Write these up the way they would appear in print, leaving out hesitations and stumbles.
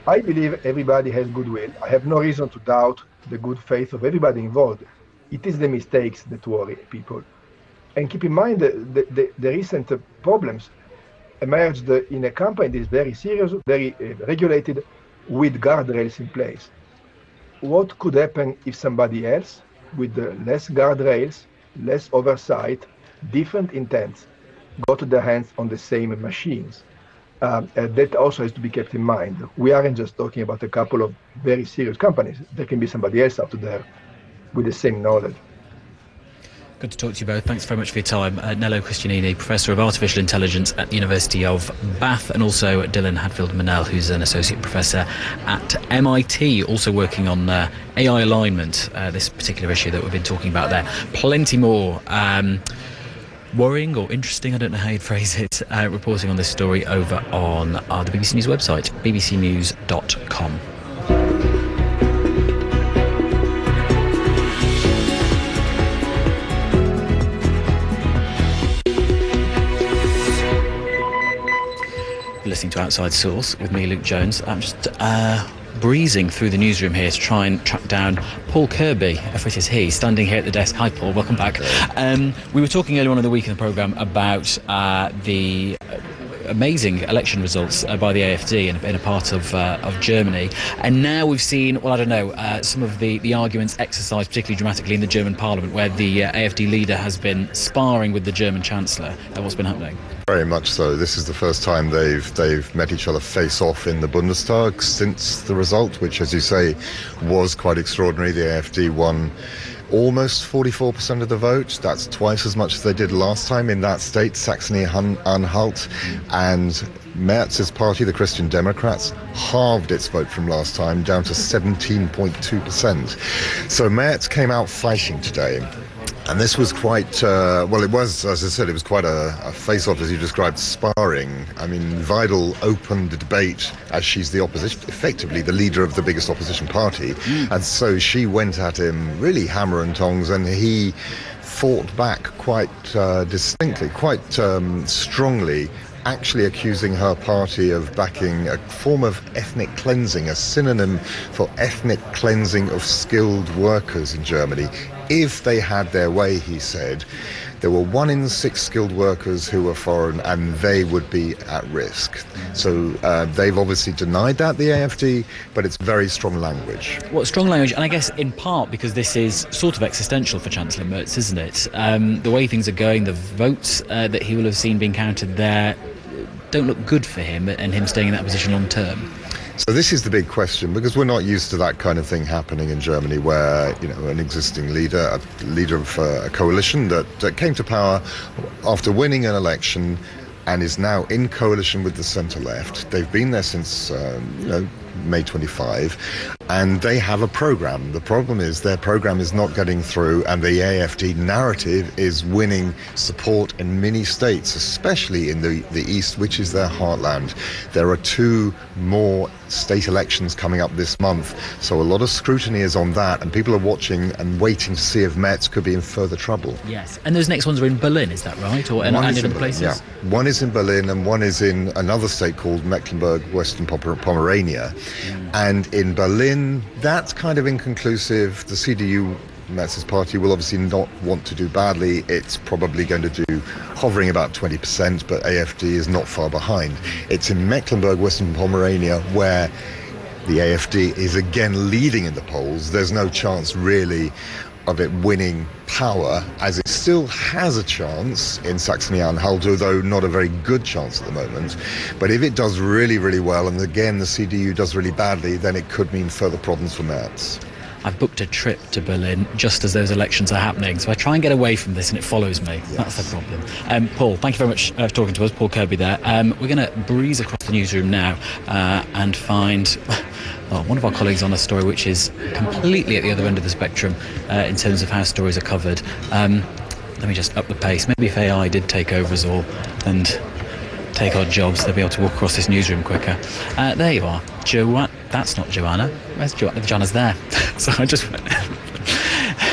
I believe everybody has goodwill. I have no reason to doubt the good faith of everybody involved. It is the mistakes that worry people. And keep in mind the recent problems emerged in a company that is very serious, very regulated, with guardrails in place. What could happen if somebody else, with less guardrails, less oversight, different intents, got their hands on the same machines? That also has to be kept in mind. We aren't just talking about a couple of very serious companies. There can be somebody else out there with the same knowledge. Good to talk to you both. Thanks very much for your time. Nello Christianini, Professor of Artificial Intelligence at the University of Bath, and also Dylan Hadfield-Manel, who's an Associate Professor at MIT, also working on AI alignment, this particular issue that we've been talking about there. Plenty more worrying or interesting, I don't know how you'd phrase it, reporting on this story over on the BBC News website, bbcnews.com. Listening to Outside Source with me, Luke Jones. I'm just breezing through the newsroom here to try and track down Paul Kirby, if it is he, standing here at the desk. Hi Paul, welcome back. We were talking earlier on in the week in the programme about the amazing election results by the AfD in a part of Germany, and now we've seen, well, I don't know, some of the arguments exercised particularly dramatically in the German parliament, where the AfD leader has been sparring with the German Chancellor. What's been happening? Very much so. This is the first time they've met each other face off in the Bundestag since the result, which, as you say, was quite extraordinary. The AfD won almost 44% of the vote. That's twice as much as they did last time in that state, Saxony-Anhalt. And Merz's party, the Christian Democrats, halved its vote from last time, down to 17.2%. So Merz came out fighting today. And this was quite, well, it was, as I said, it was quite a face-off, as you described, sparring. I mean, Weidel opened the debate as she's the opposition, effectively the leader of the biggest opposition party. And so she went at him really hammer and tongs, and he fought back quite distinctly, quite strongly, actually accusing her party of backing a form of ethnic cleansing, a synonym for ethnic cleansing of skilled workers in Germany. If they had their way, he said, there were 1 in 6 skilled workers who were foreign, and they would be at risk. So they've obviously denied that, the AfD, but it's very strong language. Well, strong language, and I guess in part because this is sort of existential for Chancellor Merz, isn't it? The way things are going, the votes that he will have seen being counted there don't look good for him, and him staying in that position long term. So this is the big question, because we're not used to that kind of thing happening in Germany, where, you know, an existing leader, a leader of a coalition that came to power after winning an election and is now in coalition with the centre-left. They've been there since, May 25, and they have a programme. The problem is their programme is not getting through, and the AfD narrative is winning support in many states, especially in the east, which is their heartland. There are 2 more state elections coming up this month, so a lot of scrutiny is on that, and people are watching and waiting to see if Merz could be in further trouble. Yes, and those next ones are in Berlin, is that right? Or in other places? Yeah, one is in Berlin, and one is in another state called Mecklenburg-Western Pomerania. And in Berlin, that's kind of inconclusive. The CDU, Merz's party, will obviously not want to do badly. It's probably going to do hovering about 20%, but AfD is not far behind. It's in Mecklenburg-Western Pomerania where the AfD is again leading in the polls. There's no chance really of it winning power, as it still has a chance in Saxony-Anhalt, although not a very good chance at the moment. But if it does really, really well, and again the CDU does really badly, then it could mean further problems for Merz. I've booked a trip to Berlin just as those elections are happening, so I try and get away from this and it follows me. Yes. That's the problem. Paul, thank you very much for talking to us. Paul Kirby there. We're going to breeze across the newsroom now and find one of our colleagues on a story which is completely at the other end of the spectrum in terms of how stories are covered. Let me just up the pace. Maybe if AI did take over us all and take our jobs, they'll be able to walk across this newsroom quicker. There you are. That's not Joanna. Where's Joanna? Joanna's there. So I just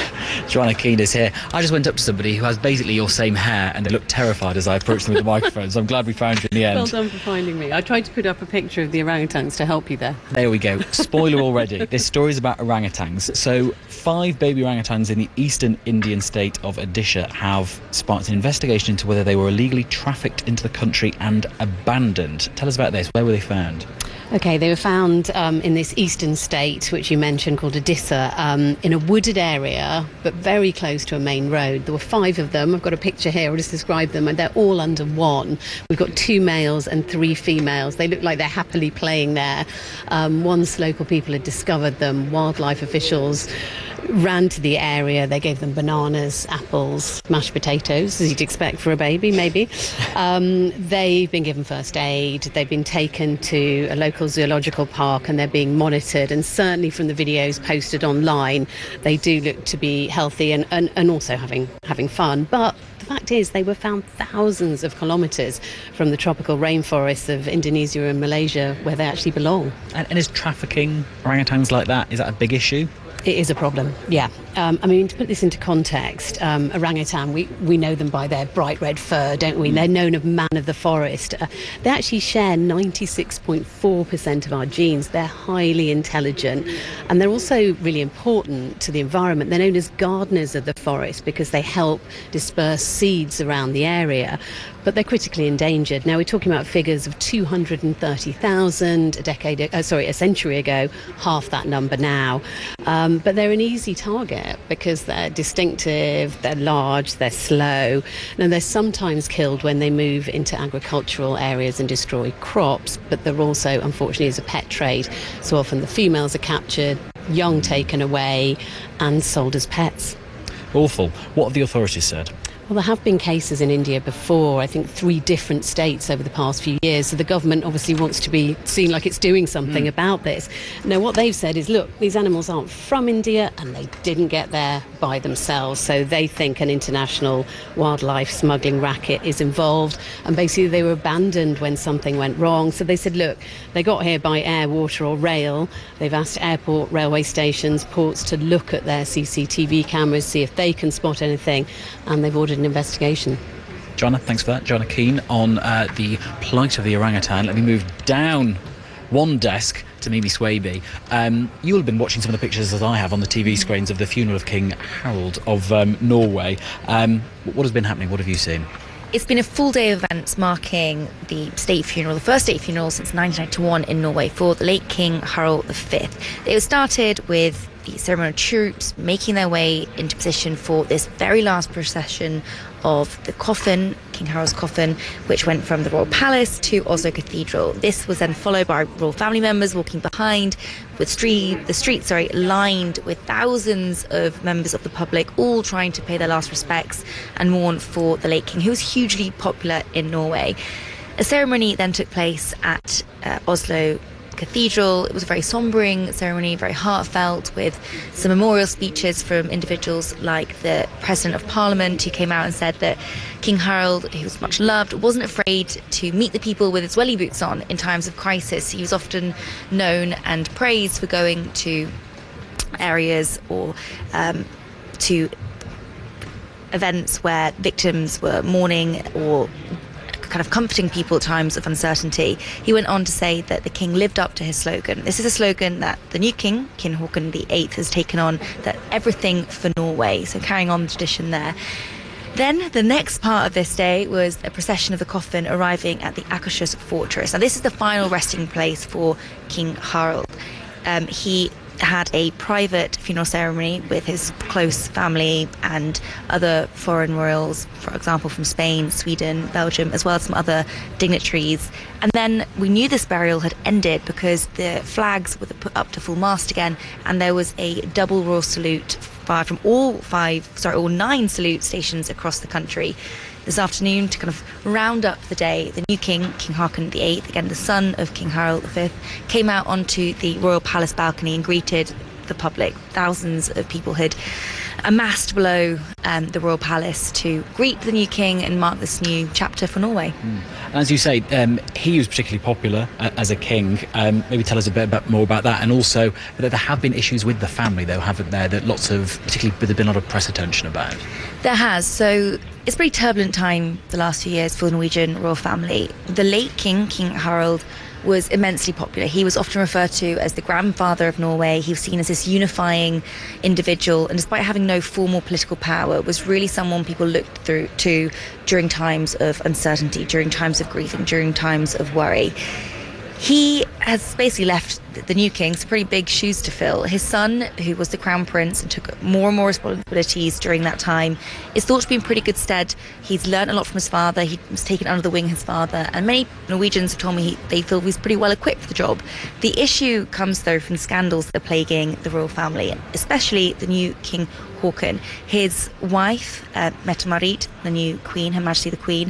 Joanna Keane is here. I just went up to somebody who has basically your same hair and they looked terrified as I approached them with the microphone, so I'm glad we found you in the end. Well done for finding me. I tried to put up a picture of the orangutans to help you there. There we go. Spoiler already. This story is about orangutans. So 5 baby orangutans in the eastern Indian state of Odisha have sparked an investigation into whether they were illegally trafficked into the country and abandoned. Tell us about this. Where were they found? Okay, they were found in this eastern state, which you mentioned, called Odisha, in a wooded area, but very close to a main road. There were 5 of them. I've got a picture here. I'll just describe them. And they're all under one. We've got 2 males and 3 females. They look like they're happily playing there. Once local people had discovered them, wildlife officials ran to the area. They gave them bananas, apples, mashed potatoes, as you'd expect for a baby, maybe. They've been given first aid. They've been taken to a local zoological park and they're being monitored. And certainly from the videos posted online, they do look to be healthy and also having fun. But the fact is, they were found thousands of kilometres from the tropical rainforests of Indonesia and Malaysia, where they actually belong. And is trafficking orangutans like that, is that a big issue? It is a problem, yeah. I mean, to put this into context, orangutan, we know them by their bright red fur, don't we? They're known as man of the forest. They actually share 96.4% of our genes. They're highly intelligent, and they're also really important to the environment. They're known as gardeners of the forest because they help disperse seeds around the area. But they're critically endangered. Now, we're talking about figures of 230,000 a century ago, half that number now. But they're an easy target because they're distinctive, they're large, they're slow. Now, they're sometimes killed when they move into agricultural areas and destroy crops, but they're also, unfortunately, as a pet trade. So often the females are captured, young taken away, and sold as pets. Awful. What have the authorities said? Well, there have been cases in India before, I think 3 different states over the past few years. So the government obviously wants to be seen like it's doing something about this. Now, what they've said is, look, these animals aren't from India and they didn't get there by themselves. So they think an international wildlife smuggling racket is involved. And basically they were abandoned when something went wrong. So they said, look, they got here by air, water or rail. They've asked airport, railway stations, ports to look at their CCTV cameras, see if they can spot anything. And they've ordered an investigation. Joanna, thanks for that. Joanna Keane on the plight of the orangutan. Let me move down one desk to Mimi Swaby. You'll have been watching some of the pictures as I have on the TV screens of the funeral of King Harald of Norway. What has been happening? What have you seen? It's been a full day of events marking the state funeral, the first state funeral since 1991 in Norway for the late King Harald V. It was started with the ceremonial troops making their way into position for this very last procession of the coffin, King Harald's coffin, which went from the Royal Palace to Oslo Cathedral. This was then followed by royal family members walking behind, with the streets lined with thousands of members of the public, all trying to pay their last respects and mourn for the late king, who was hugely popular in Norway. A ceremony then took place at Oslo Cathedral. It was a very sombering ceremony, very heartfelt, with some memorial speeches from individuals like the President of Parliament, who came out and said that King Harald, who was much loved, wasn't afraid to meet the people with his welly boots on in times of crisis. He was often known and praised for going to areas or to events where victims were mourning or kind of comforting people at times of uncertainty. He went on to say that the king lived up to his slogan. This is a slogan that the new king, King Haakon VIII, has taken on, that everything for Norway, so carrying on the tradition there. Then the next part of this day was a procession of the coffin arriving at the Akershus fortress. Now, this is the final resting place for King Harald. He had a private funeral ceremony with his close family and other foreign royals, for example from Spain, Sweden, Belgium, as well as some other dignitaries. And then we knew this burial had ended because the flags were put up to full mast again, and there was a double royal salute fired from all 9 salute stations across the country. This afternoon, to kind of round up the day, the new king, King Haakon VIII, again the son of King Harald V, came out onto the royal palace balcony and greeted the public. Thousands of people had amassed below the royal palace to greet the new king and mark this new chapter for Norway. As you say, he was particularly popular as a king. Maybe tell us a bit more about that. And also, that there have been issues with the family, though, haven't there? That there's been a lot of press attention about. There has. So it's a pretty turbulent time the last few years for the Norwegian royal family. The late king, King Harald, was immensely popular. He was often referred to as the grandfather of Norway. He was seen as this unifying individual, and despite having no formal political power, was really someone people looked through to during times of uncertainty, during times of grieving, during times of worry. He has basically left the new king some pretty big shoes to fill. His son, who was the crown prince and took more and more responsibilities during that time, is thought to be in pretty good stead. He's learned a lot from his father. He was taken under the wing of his father. And many Norwegians have told me they feel he's pretty well equipped for the job. The issue comes, though, from scandals that are plaguing the royal family, especially the new King Haakon. His wife, Mette-Marit, the new queen, Her Majesty the Queen,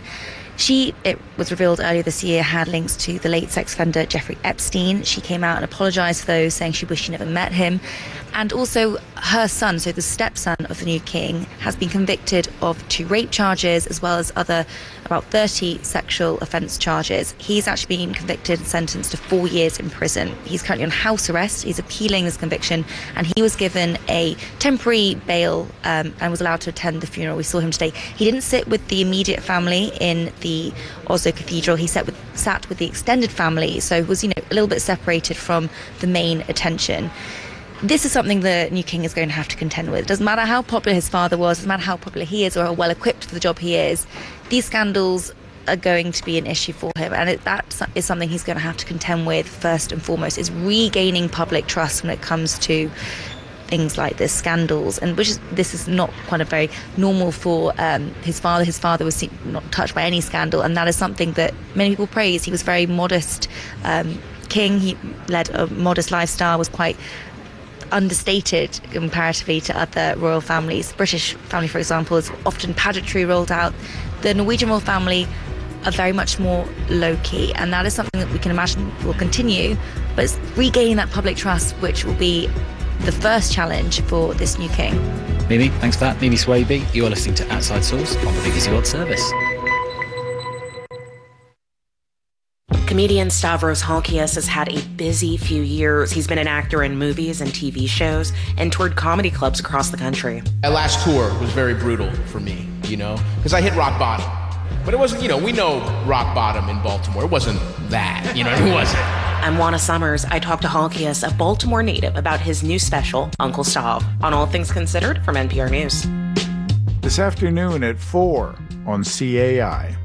it was revealed earlier this year, had links to the late sex offender Jeffrey Epstein. She came out and apologised for those, saying she wished she never met him. And also her son, so the stepson of the new king, has been convicted of 2 rape charges as well as about 30 sexual offence charges. He's actually been convicted and sentenced to 4 years in prison. He's currently on house arrest. He's appealing this conviction, and he was given a temporary bail and was allowed to attend the funeral. We saw him today. He didn't sit with the immediate family in the Oslo Cathedral. He sat with the extended family, so was a little bit separated from the main attention. This is something the new king is going to have to contend with. It doesn't matter how popular his father was, doesn't matter how popular he is or how well equipped for the job he is, these scandals are going to be an issue for him, and that is something he's going to have to contend with first and foremost, is regaining public trust when it comes to things like this, scandals, and this is not kind of very normal for his father. His father was not touched by any scandal, and that is something that many people praise. He was a very modest king. He led a modest lifestyle, was quite understated comparatively to other royal families. The British family, for example, is often pageantry rolled out. The Norwegian royal family are very much more low-key, and that is something that we can imagine will continue, but it's regaining that public trust which will be the first challenge for this new king. Mimi, thanks for that. Mimi Swaby, you are listening to Outside Source on the BBC World Service. Comedian Stavros Halkias has had a busy few years. He's been an actor in movies and TV shows and toured comedy clubs across the country. That last tour was very brutal for me, because I hit rock bottom. But it wasn't, we know rock bottom in Baltimore. It wasn't that, it wasn't. I'm Juana Summers. I talked to Halkias, a Baltimore native, about his new special, Uncle Stav, on All Things Considered from NPR News. This afternoon at 4 on CAI.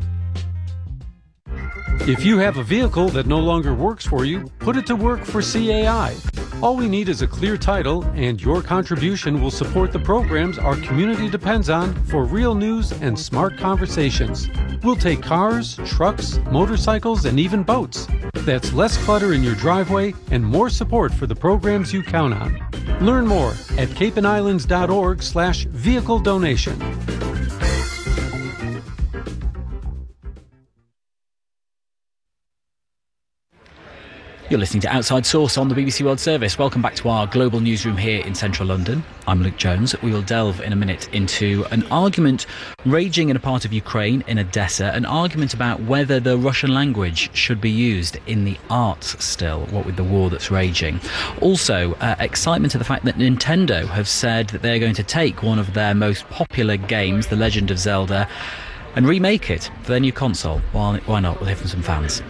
If you have a vehicle that no longer works for you, put it to work for CAI. All we need is a clear title, and your contribution will support the programs our community depends on for real news and smart conversations. We'll take cars, trucks, motorcycles, and even boats. That's less clutter in your driveway and more support for the programs you count on. Learn more at capeandislands.org/vehicle donation. You're listening to Outside Source on the BBC World Service. Welcome back to our global newsroom here in central London. I'm Luke Jones. We will delve in a minute into an argument raging in a part of Ukraine, in Odessa, an argument about whether the Russian language should be used in the arts still, what with the war that's raging. Also, excitement at the fact that Nintendo have said that they're going to take one of their most popular games, The Legend of Zelda, and remake it for their new console. Why not? We'll hear from some fans.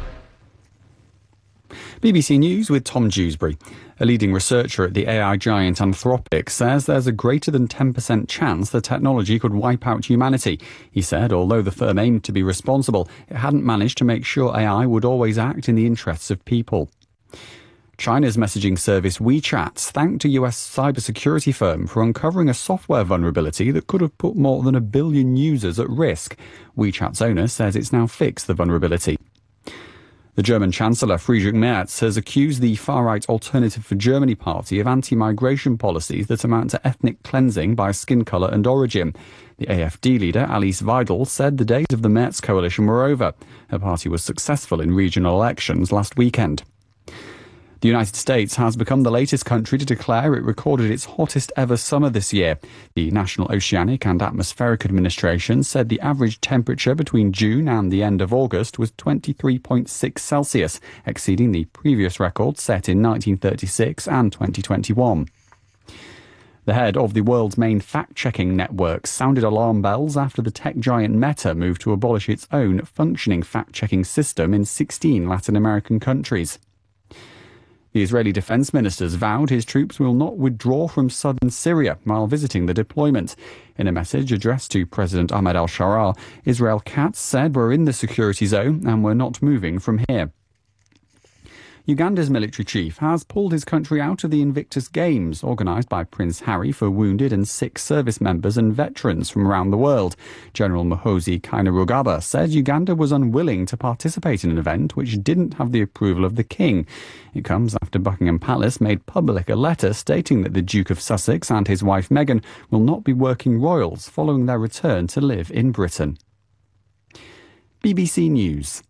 BBC News with Tom Dewsbury. A leading researcher at the AI giant Anthropic says there's a greater than 10% chance the technology could wipe out humanity. He said although the firm aimed to be responsible, it hadn't managed to make sure AI would always act in the interests of people. China's messaging service WeChat thanked a US cybersecurity firm for uncovering a software vulnerability that could have put more than 1 billion users at risk. WeChat's owner says it's now fixed the vulnerability. The German Chancellor Friedrich Merz has accused the far-right Alternative for Germany party of anti-migration policies that amount to ethnic cleansing by skin colour and origin. The AfD leader, Alice Weidel, said the days of the Merz coalition were over. Her party was successful in regional elections last weekend. The United States has become the latest country to declare it recorded its hottest ever summer this year. The National Oceanic and Atmospheric Administration said the average temperature between June and the end of August was 23.6 Celsius, exceeding the previous record set in 1936 and 2021. The head of the world's main fact-checking network sounded alarm bells after the tech giant Meta moved to abolish its own functioning fact-checking system in 16 Latin American countries. The Israeli defence ministers vowed his troops will not withdraw from southern Syria while visiting the deployment. In a message addressed to President Ahmed al-Sharaa, Israel Katz said we're in the security zone and we're not moving from here. Uganda's military chief has pulled his country out of the Invictus Games, organised by Prince Harry for wounded and sick service members and veterans from around the world. General Muhoozi Kainerugaba said Uganda was unwilling to participate in an event which didn't have the approval of the king. It comes after Buckingham Palace made public a letter stating that the Duke of Sussex and his wife Meghan will not be working royals following their return to live in Britain. BBC News.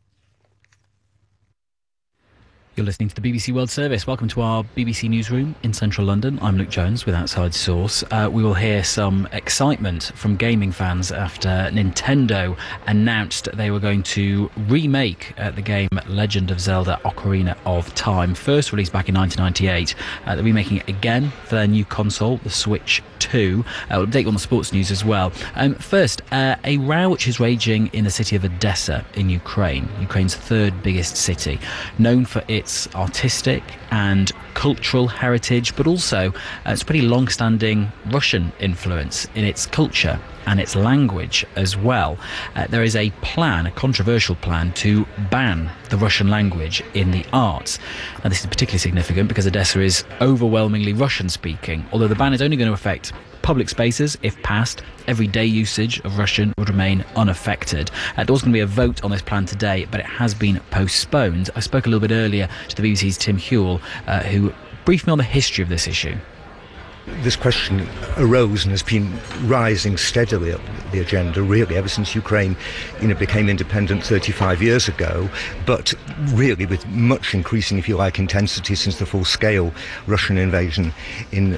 You're listening to the BBC World Service. Welcome to our BBC Newsroom in central London. I'm Luke Jones with Outside Source. We will hear some excitement from gaming fans after Nintendo announced they were going to remake the game Legend of Zelda Ocarina of Time. First released back in 1998. They're remaking it again for their new console, the Switch 2. We'll update you on the sports news as well. First, a row which is raging in the city of Odessa in Ukraine, Ukraine's third biggest city, known for its artistic and cultural heritage, but also its pretty long-standing Russian influence in its culture and its language as well. There is a controversial plan to ban the Russian language in the arts. Now, this is particularly significant because Odessa is overwhelmingly Russian-speaking, although the ban is only going to affect public spaces. If passed, everyday usage of Russian would remain unaffected. There was going to be a vote on this plan today, but it has been postponed. I spoke a little bit earlier to the BBC's Tim Hewell, who briefed me on the history of this issue. This question arose and has been rising steadily up the agenda, really, ever since Ukraine, became independent 35 years ago, but really with much increasing, if you like, intensity since the full-scale Russian invasion in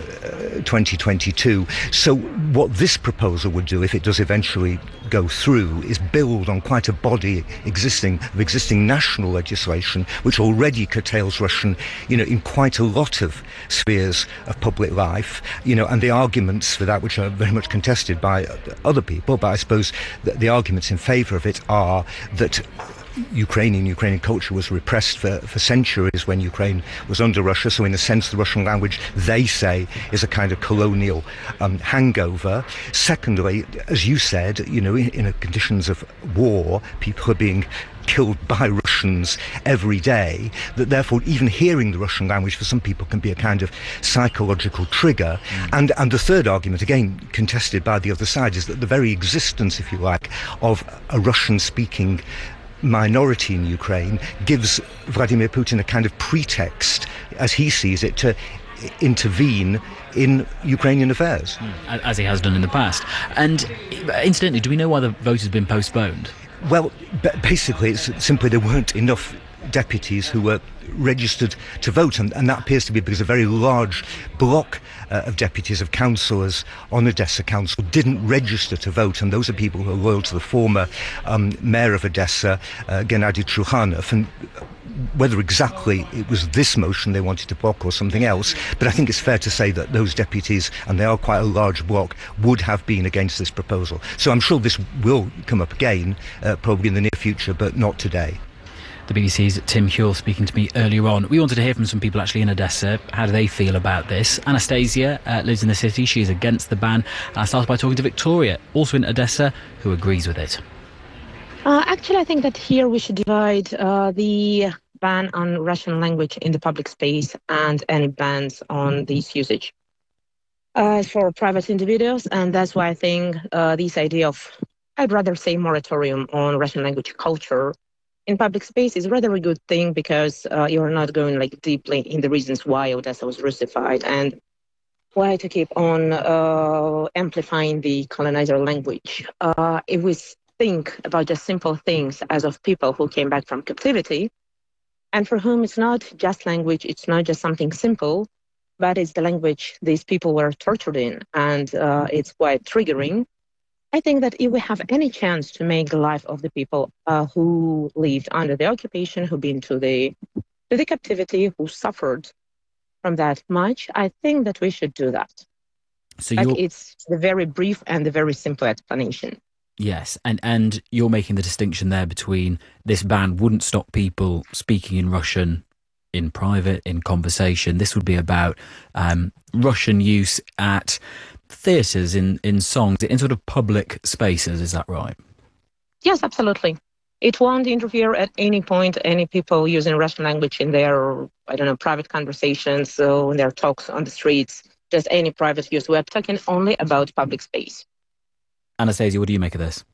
2022. So what this proposal would do, if it does eventually go through, is build on quite a body of existing national legislation, which already curtails Russian, in quite a lot of spheres of public life. And the arguments for that, which are very much contested by other people, but I suppose the arguments in favour of it are that Ukrainian culture was repressed for centuries when Ukraine was under Russia. So in a sense, the Russian language, they say, is a kind of colonial hangover. Secondly, as you said, in conditions of war, people are being killed by Russians every day, that therefore even hearing the Russian language for some people can be a kind of psychological trigger. And the third argument, again contested by the other side, is that the very existence, if you like, of a Russian-speaking minority in Ukraine gives Vladimir Putin a kind of pretext, as he sees it, to intervene in Ukrainian affairs. As he has done in the past. And incidentally, do we know why the vote has been postponed? Well, basically, it's simply there weren't enough deputies who were registered to vote, and that appears to be because a very large block of deputies, of councillors on Odessa Council didn't register to vote, and those are people who are loyal to the former mayor of Odessa, Gennady Trukhanov, and whether exactly it was this motion they wanted to block or something else, but I think it's fair to say that those deputies, and they are quite a large block, would have been against this proposal. So I'm sure this will come up again, probably in the near future, but not today. The BBC's Tim Hewell speaking to me earlier on. We wanted to hear from some people actually in Odessa. How do they feel about this? Anastasia lives in the city. She is against the ban. And I started by talking to Victoria, also in Odessa, who agrees with it. Actually, I think that here we should divide the ban on Russian language in the public space and any bans on this usage for private individuals. And that's why I think this idea of, I'd rather say, moratorium on Russian language culture in public space is rather a good thing, because you're not going deeply in the reasons why Odessa was Russified and why to keep on amplifying the colonizer language. If we think about just simple things as of people who came back from captivity, and for whom it's not just language, it's not just something simple, but it's the language these people were tortured in, and it's quite triggering. I think that if we have any chance to make the life of the people who lived under the occupation, who've been to the captivity, who suffered from that much, I think that we should do that. So it's the very brief and the very simple explanation. Yes, and you're making the distinction there between this ban wouldn't stop people speaking in Russian in private, in conversation. This would be about Russian use at theatres, in songs, in sort of public spaces. Is that right? Yes, absolutely. It won't interfere at any point any people using Russian language in their, private conversations, so in their talks on the streets, just any private use. We're talking only about public space. Anastasia, what do you make of this?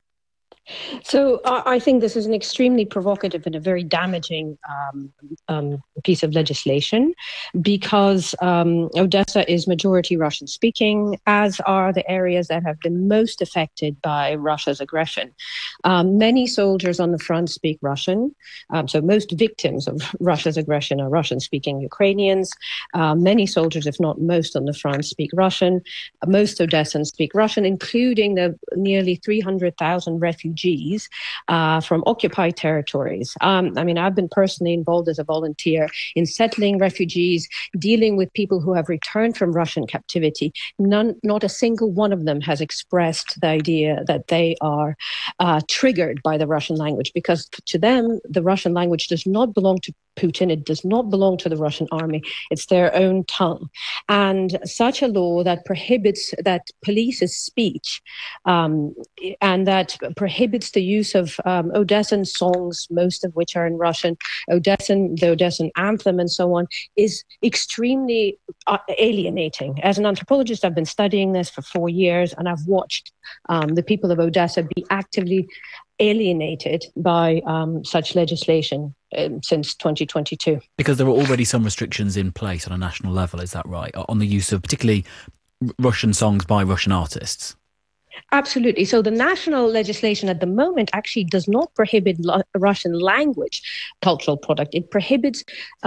So I think this is an extremely provocative and a very damaging piece of legislation, because Odessa is majority Russian speaking, as are the areas that have been most affected by Russia's aggression. Many soldiers on the front speak Russian. So most victims of Russia's aggression are Russian speaking Ukrainians. Many soldiers, if not most on the front, speak Russian. Most Odessans speak Russian, including the nearly 300,000 refugees from occupied territories. I've been personally involved as a volunteer in settling refugees, dealing with people who have returned from Russian captivity. Not a single one of them has expressed the idea that they are triggered by the Russian language, because to them, the Russian language does not belong to Putin. It does not belong to the Russian army. It's their own tongue. And such a law that prohibits, that polices speech, and that prohibits the use of Odessan songs, most of which are in Russian, the Odessan anthem and so on, is extremely alienating. As an anthropologist, I've been studying this for 4 years, and I've watched the people of Odessa be actively alienated by such legislation since 2022. Because there are already some restrictions in place on a national level, is that right? On the use of particularly Russian songs by Russian artists? Absolutely. So the national legislation at the moment actually does not prohibit Russian language cultural product. It prohibits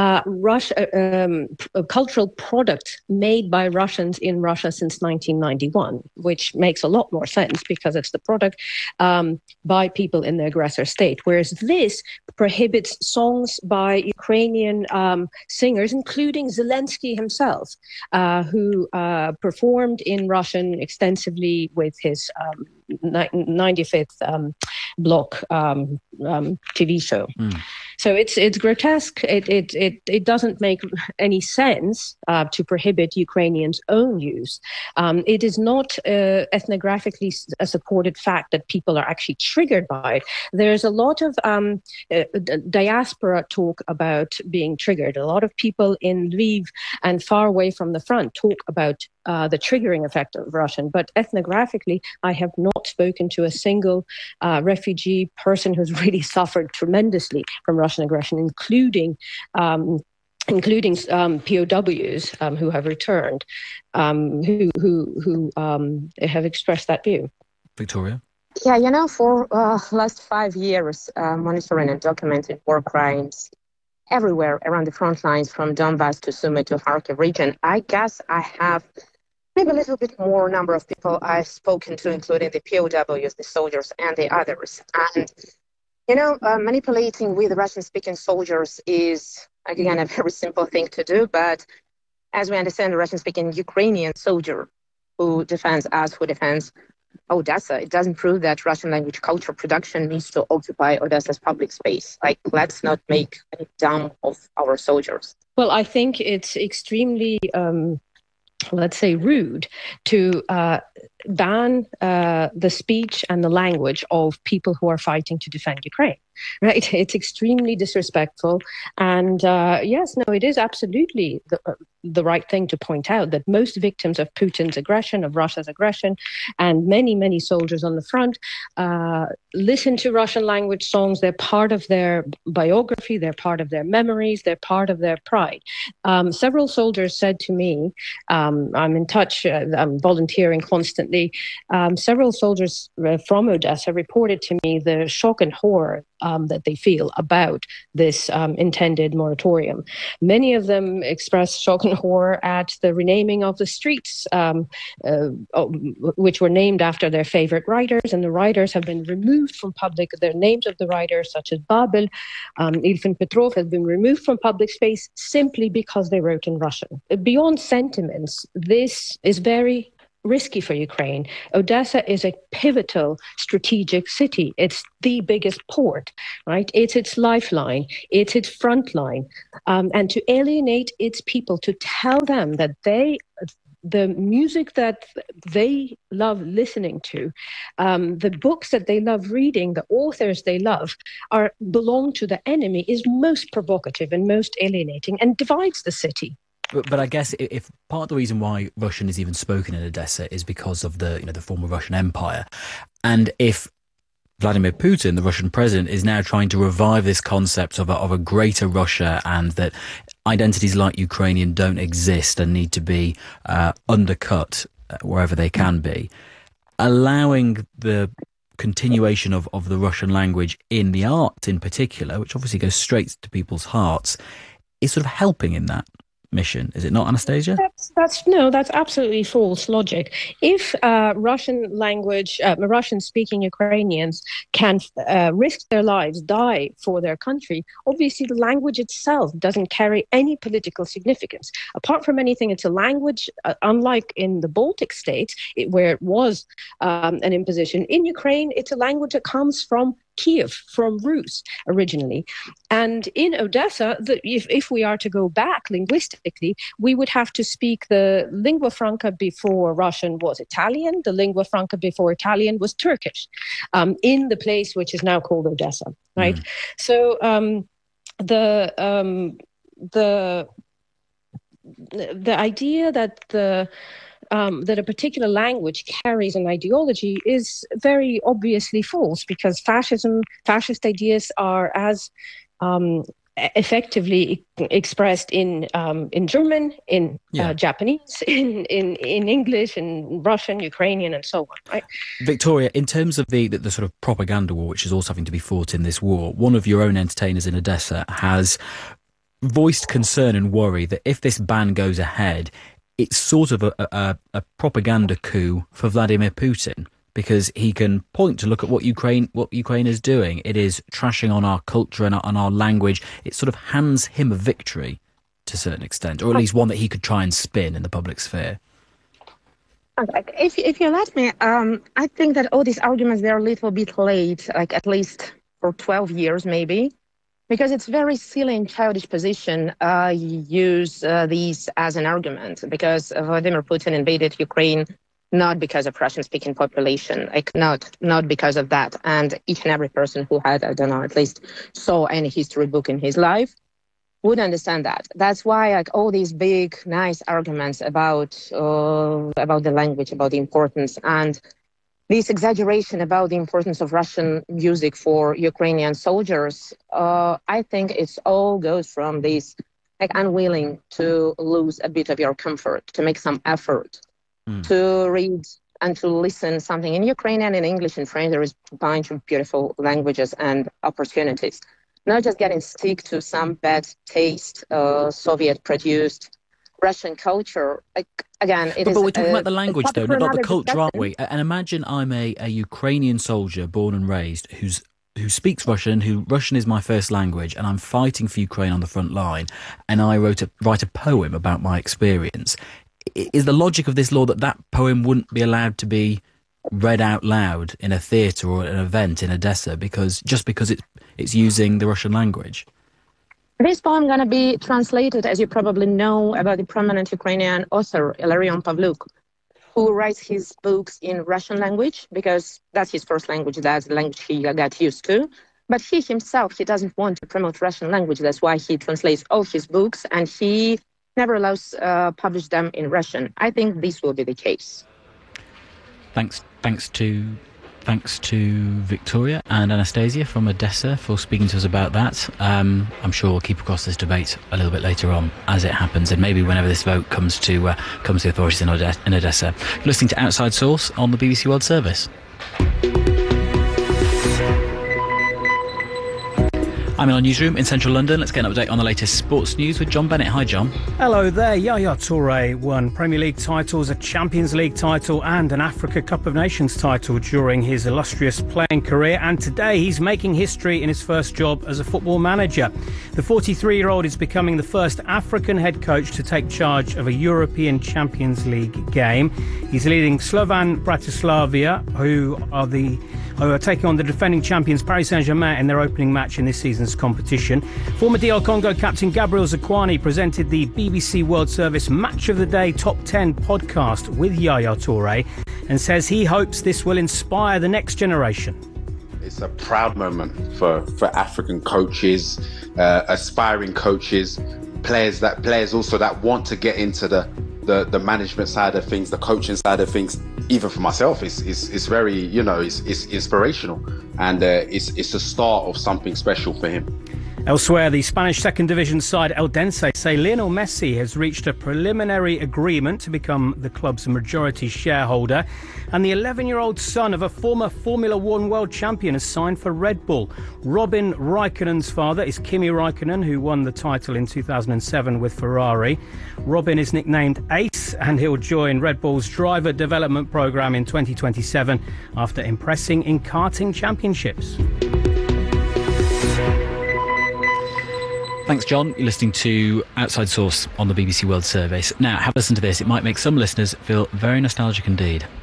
cultural products made by Russians in Russia since 1991, which makes a lot more sense because it's the product by people in the aggressor state. Whereas this prohibits songs by Ukrainian singers, including Zelensky himself, who performed in Russian extensively with his 95th block TV show. So it's grotesque. It doesn't make any sense to prohibit Ukrainians' own use. It is not ethnographically a supported fact that people are actually triggered by it. There's a lot of diaspora talk about being triggered. A lot of people in Lviv and far away from the front talk about the triggering effect of Russian. But ethnographically, I have not spoken to a single refugee person who's really suffered tremendously from Russian aggression, including POWs who have returned, who have expressed that view. Victoria? Yeah, for last 5 years, monitoring and documenting war crimes everywhere around the front lines, from Donbass to Sumy to Kharkiv region, I guess I have maybe a little bit more number of people I've spoken to, including the POWs, the soldiers, and the others. And, manipulating with Russian-speaking soldiers is, again, a very simple thing to do. But as we understand, the Russian-speaking Ukrainian soldier who defends us, who defends Odessa, it doesn't prove that Russian language culture production needs to occupy Odessa's public space. Let's not make any dumb of our soldiers. Well, I think it's extremely let's say, rude to ban the speech and the language of people who are fighting to defend Ukraine. Right? It's extremely disrespectful. And yes, no, it is absolutely the right thing to point out that most victims of Putin's aggression, of Russia's aggression, and many, many soldiers on the front listen to Russian language songs. They're part of their biography. They're part of their memories. They're part of their pride. Several soldiers said to me, I'm in touch, I'm volunteering constantly recently, several soldiers from Odessa reported to me the shock and horror that they feel about this intended moratorium. Many of them expressed shock and horror at the renaming of the streets, which were named after their favorite writers, and the writers have been removed from public. The names of the writers, such as Babel, Ilfin Petrov, have been removed from public space simply because they wrote in Russian. Beyond sentiments, this is very risky for Ukraine. Odessa is a pivotal strategic city. It's the biggest port, right? It's its lifeline. It's its front line. And to alienate its people, to tell them that the music that they love listening to, the books that they love reading, the authors they love, belong to the enemy is most provocative and most alienating and divides the city. But I guess if part of the reason why Russian is even spoken in Odessa is because of the former Russian Empire, and if Vladimir Putin, the Russian president, is now trying to revive this concept of a greater Russia, and that identities like Ukrainian don't exist and need to be undercut wherever they can be, allowing the continuation of the Russian language in the arts in particular, which obviously goes straight to people's hearts, is sort of helping in that mission, is it not, Anastasia? That's absolutely false logic. If Russian-speaking Ukrainians can risk their lives, die for their country, obviously the language itself doesn't carry any political significance. Apart from anything, it's a language, unlike in the Baltic states, where it was an imposition. In Ukraine, it's a language that comes from Kiev, from Rus originally. And in Odessa, if we are to go back linguistically, we would have to speak the lingua franca before Russian was Italian. The lingua franca before Italian was Turkish, in the place which is now called Odessa, right? So the idea that that a particular language carries an ideology is very obviously false, because fascist ideas are as effectively expressed in German, in Japanese, in English, in Russian, Ukrainian, and so on. Right? Victoria, in terms of the sort of propaganda war, which is also having to be fought in this war, one of your own entertainers in Odessa has voiced concern and worry that if this ban goes ahead, it's sort of a propaganda coup for Vladimir Putin, because he can point to look at what Ukraine is doing. It is trashing on our culture and our language. It sort of hands him a victory to a certain extent, or at least one that he could try and spin in the public sphere. If you let me, I think that all these arguments, they're a little bit late, like at least for 12 years maybe. Because it's very silly and childish position use these as an argument, because Vladimir Putin invaded Ukraine not because of Russian-speaking population, like not because of that. And each and every person who had, I don't know, at least saw any history book in his life would understand that. That's why like all these big, nice arguments about the language, about the importance, and this exaggeration about the importance of Russian music for Ukrainian soldiers, I think it's all goes from this like unwilling to lose a bit of your comfort, to make some effort to read and to listen something in Ukrainian, in English, in French. There is a bunch of beautiful languages and opportunities. Not just getting stick to some bad taste, Soviet-produced Russian culture. Like, again, but we're talking about the language, though, not the culture, aren't we? And imagine I'm a Ukrainian soldier born and raised who speaks Russian, Russian is my first language, and I'm fighting for Ukraine on the front line, and I write a poem about my experience. Is the logic of this law that poem wouldn't be allowed to be read out loud in a theatre or an event in Odessa because it's using the Russian language? This poem going to be translated, as you probably know, about the prominent Ukrainian author, Ilarion Pavluk, who writes his books in Russian language because that's his first language, that's the language he got used to. But he himself, he doesn't want to promote Russian language. That's why he translates all his books and he never allows publish them in Russian. I think this will be the case. Thanks to Thanks to Victoria and Anastasia from Odessa for speaking to us about that. I'm sure we'll keep across this debate a little bit later on as it happens, and maybe whenever this vote comes to the authorities in Odessa. You're listening to Outside Source on the BBC World Service. I'm in our newsroom in central London. Let's get an update on the latest sports news with John Bennett. Hi, John. Hello there. Yaya Toure won Premier League titles, a Champions League title and an Africa Cup of Nations title during his illustrious playing career, and today he's making history in his first job as a football manager. The 43-year-old is becoming the first African head coach to take charge of a European Champions League game. He's leading Slovan Bratislava, who are taking on the defending champions Paris Saint-Germain in their opening match in this season's competition. Former DR Congo captain Gabriel Zakwani presented the BBC World Service Match of the Day Top 10 podcast with Yaya Toure and says he hopes this will inspire the next generation. It's a proud moment for African coaches, aspiring coaches, players also that want to get into the management side of things, the coaching side of things. Even for myself, it's very, it's inspirational, and it's the start of something special for him. Elsewhere, the Spanish second division side Eldense say Lionel Messi has reached a preliminary agreement to become the club's majority shareholder, and the 11-year-old son of a former Formula One world champion has signed for Red Bull. Robin Raikkonen's father is Kimi Raikkonen, who won the title in 2007 with Ferrari. Robin is nicknamed Ace, and he'll join Red Bull's driver development programme in 2027 after impressing in karting championships. Thanks, John. You're listening to Outside Source on the BBC World Service. Now, have a listen to this. It might make some listeners feel very nostalgic indeed.